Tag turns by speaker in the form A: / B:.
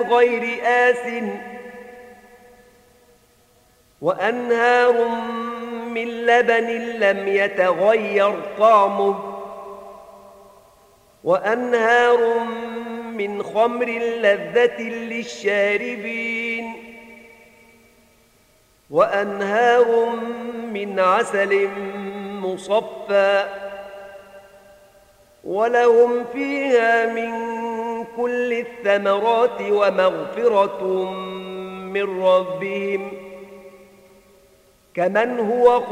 A: غير آس وأنهار من لبن لم يتغير طعمه وأنهار من خمر لذة للشاربين وأنهار من عسل مصفى ولهم فيها من كل الثمرات ومغفرة من ربهم كمن هو